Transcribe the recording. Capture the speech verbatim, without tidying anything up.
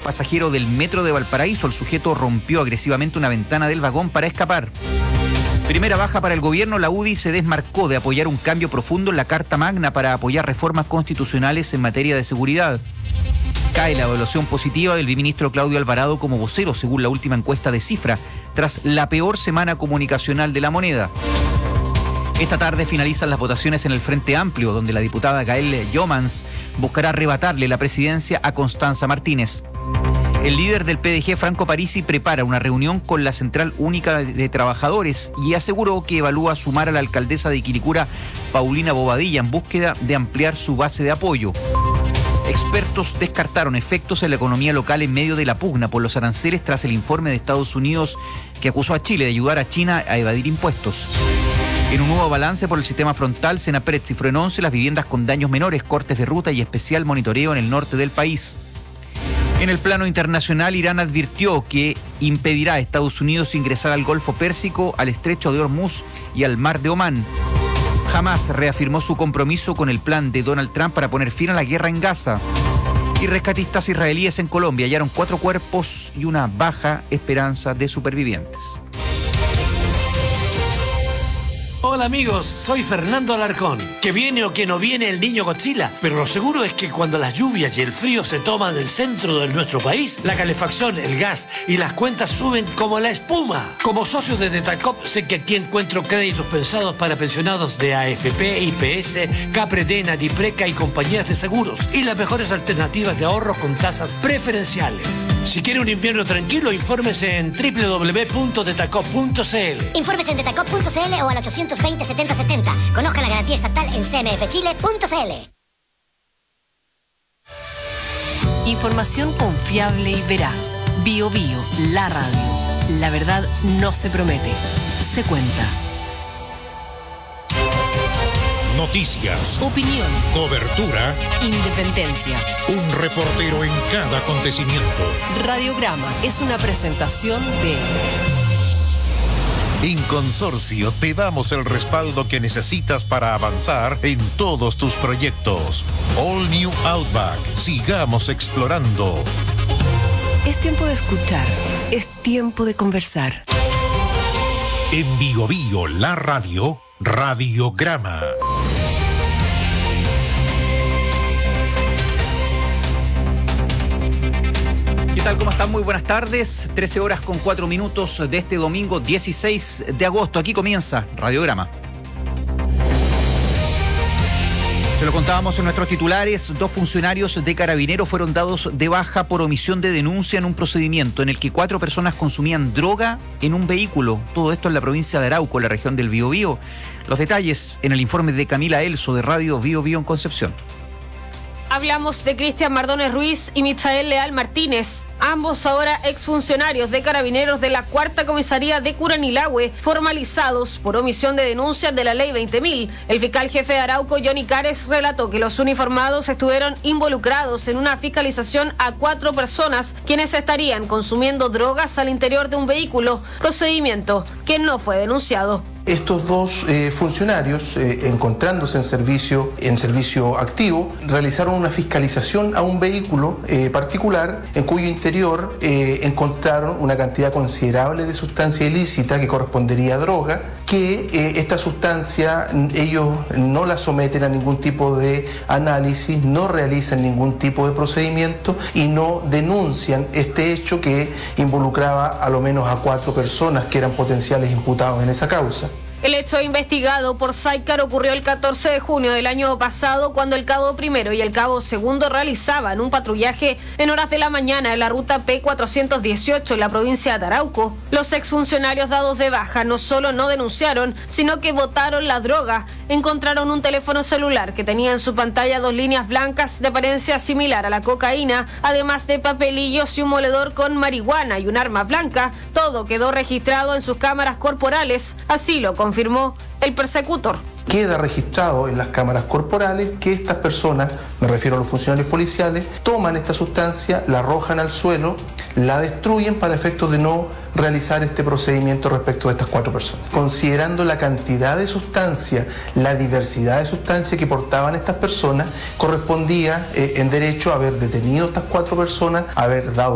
pasajero del metro de Valparaíso. El sujeto rompió agresivamente una ventana del vagón para escapar. Primera baja para el gobierno. La U D I se desmarcó de apoyar un cambio profundo en la Carta Magna para apoyar reformas constitucionales en materia de seguridad. Cae la evaluación positiva del viceministro Claudio Alvarado como vocero, según la última encuesta de Cifra, tras la peor semana comunicacional de la moneda. Esta tarde finalizan las votaciones en el Frente Amplio, donde la diputada Gael Jomans buscará arrebatarle la presidencia a Constanza Martínez. El líder del P D G, Franco Parisi, prepara una reunión con la Central Única de Trabajadores y aseguró que evalúa sumar a la alcaldesa de Quilicura, Paulina Bobadilla, en búsqueda de ampliar su base de apoyo. Expertos descartaron efectos en la economía local en medio de la pugna por los aranceles tras el informe de Estados Unidos que acusó a Chile de ayudar a China a evadir impuestos. En un nuevo balance por el sistema frontal, Senapred cifró en once las viviendas con daños menores, cortes de ruta y especial monitoreo en el norte del país. En el plano internacional, Irán advirtió que impedirá a Estados Unidos ingresar al Golfo Pérsico, al Estrecho de Hormuz y al Mar de Omán. Hamás reafirmó su compromiso con el plan de Donald Trump para poner fin a la guerra en Gaza. Y rescatistas israelíes en Colombia hallaron cuatro cuerpos y una baja esperanza de supervivientes. Hola amigos, soy Fernando Alarcón. Que viene o que no viene el niño Godzilla, pero lo seguro es que cuando las lluvias y el frío se toman el centro de nuestro país, la calefacción, el gas y las cuentas suben como la espuma. Como socio de Detacop sé que aquí encuentro créditos pensados para pensionados de A F P, I P S, Capredena, Dipreca y compañías de seguros y las mejores alternativas de ahorro con tasas preferenciales. Si quiere un invierno tranquilo, infórmese en doble u doble u doble u punto detacop punto c l. Infórmese en detacop punto c l o al ochocientos veinte setenta setenta. Conozca la garantía estatal en c m f chile punto c l. Información confiable y veraz. Bio Bio, la radio. La verdad no se promete, se cuenta. Noticias, opinión, cobertura, independencia. Un reportero en cada acontecimiento. Radiograma es una presentación de... En Consorcio te damos el respaldo que necesitas para avanzar en todos tus proyectos. All New Outback. Sigamos explorando. Es tiempo de escuchar. Es tiempo de conversar. En Bio Bio, la radio, Radiograma. ¿Qué tal? ¿Cómo están? Muy buenas tardes. trece horas con cuatro minutos de este domingo dieciséis de agosto. Aquí comienza Radiograma. Se lo contábamos en nuestros titulares. Dos funcionarios de Carabineros fueron dados de baja por omisión de denuncia en un procedimiento en el que cuatro personas consumían droga en un vehículo. Todo esto en la provincia de Arauco, en la región del Biobío. Los detalles en el informe de Camila Elso de Radio Bio Bio en Concepción. Hablamos de Cristian Mardones Ruiz y Michael Leal Martínez, ambos ahora exfuncionarios de Carabineros de la Cuarta Comisaría de Curanilahue, formalizados por omisión de denuncias de la Ley veinte mil. El fiscal jefe de Arauco, Johnny Cares, relató que los uniformados estuvieron involucrados en una fiscalización a cuatro personas quienes estarían consumiendo drogas al interior de un vehículo, procedimiento que no fue denunciado. Estos dos eh, funcionarios, eh, encontrándose en servicio, en servicio activo, realizaron una fiscalización a un vehículo eh, particular en cuyo interior eh, encontraron una cantidad considerable de sustancia ilícita que correspondería a droga, que eh, esta sustancia ellos no la someten a ningún tipo de análisis, no realizan ningún tipo de procedimiento y no denuncian este hecho que involucraba a lo menos a cuatro personas que eran potenciales imputados en esa causa. El hecho investigado por Sáicar ocurrió el catorce de junio del año pasado, cuando el cabo primero y el cabo segundo realizaban un patrullaje en horas de la mañana en la ruta P cuatrocientos dieciocho en la provincia de Arauco. Los exfuncionarios dados de baja no solo no denunciaron, sino que botaron la droga. Encontraron un teléfono celular que tenía en su pantalla dos líneas blancas de apariencia similar a la cocaína, además de papelillos y un moledor con marihuana y un arma blanca. Todo quedó registrado en sus cámaras corporales, así lo confirmó el persecutor. Queda registrado en las cámaras corporales que estas personas, me refiero a los funcionarios policiales, toman esta sustancia, la arrojan al suelo, la destruyen para efectos de no realizar este procedimiento respecto de estas cuatro personas. Considerando la cantidad de sustancia, la diversidad de sustancia que portaban estas personas, correspondía eh, en derecho haber detenido a estas cuatro personas, haber dado